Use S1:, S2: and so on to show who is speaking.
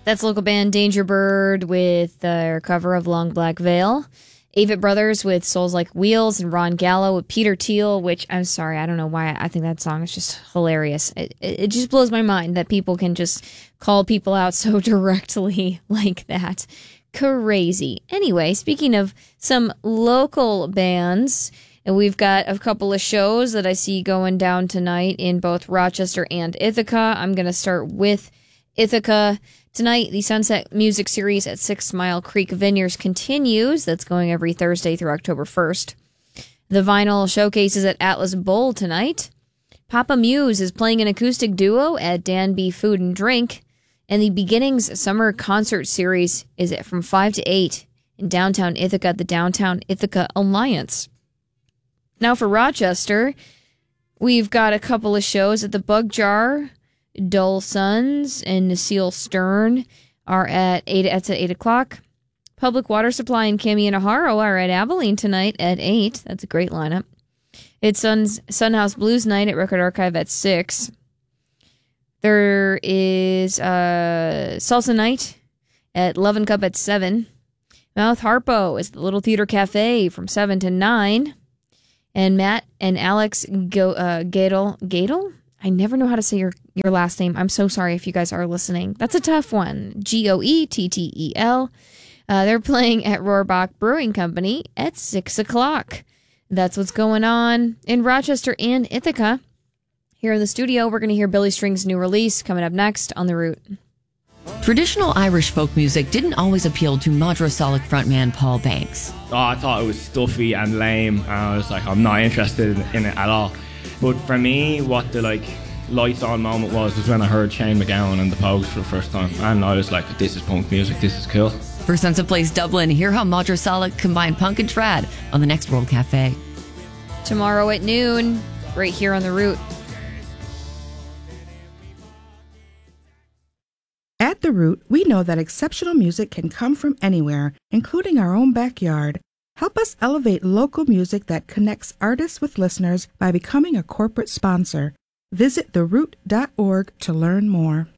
S1: That's local band Danger Bird with their cover of Long Black Veil. Avett Brothers with Souls Like Wheels, and Ron Gallo with Peter Thiel, which I'm sorry, I don't know why I think that song is just hilarious. It just blows my mind that people can just call people out so directly like that. Crazy. Anyway, speaking of some local bands, and we've got a couple of shows that I see going down tonight in both Rochester and Ithaca. I'm going to start with Ithaca. Tonight, the Sunset Music Series at 6 Mile Creek Vineyards continues. That's going every Thursday through October 1st. The Vinyl Showcase is at Atlas Bowl tonight. Papa Muse is playing an acoustic duo at Danby Food and Drink. And the Beginnings Summer Concert Series is from 5 to 8 in downtown Ithaca at the Downtown Ithaca Alliance. Now for Rochester, we've got a couple of shows at the Bug Jar. Dull Sons and Naseel Stern are at 8 o'clock. Public Water Supply and Cami and Aharo are at Abilene tonight at 8. That's a great lineup. It's Sunhouse Blues Night at Record Archive at 6. There is Salsa Night at Love and Cup at 7. Mouth Harpo is the Little Theater Cafe from 7 to 9. And Matt and Alex Gadel? I never know how to say your last name. I'm so sorry if you guys are listening. That's a tough one. Goettel. They're playing at Rohrbach Brewing Company at 6 o'clock. That's what's going on in Rochester and Ithaca. Here in the studio, we're going to hear Billy String's new release coming up next on The Root.
S2: Traditional Irish folk music didn't always appeal to Madrosolic frontman Paul Banks.
S3: Oh, I thought it was stuffy and lame, and I was like, I'm not interested in it at all. But for me, what the lights on moment was when I heard Shane MacGowan and the Pogues for the first time, and I was like, this is punk music, this is cool.
S2: For Sense of Place Dublin, hear how Madrosolic combined punk and trad on the next World Cafe.
S1: Tomorrow at noon, right here on The Root.
S4: At The Root, we know that exceptional music can come from anywhere, including our own backyard. Help us elevate local music that connects artists with listeners by becoming a corporate sponsor. Visit theroot.org to learn more.